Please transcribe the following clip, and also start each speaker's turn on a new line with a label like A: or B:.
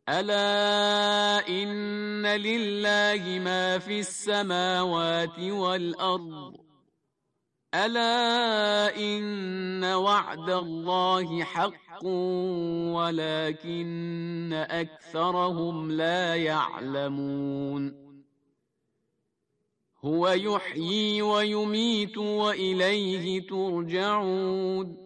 A: ألا إن لله ما في السماوات والأرض ألا إن وعد الله حق ولكن أكثرهم لا يعلمون هو يحيي ويميت وإليه ترجعون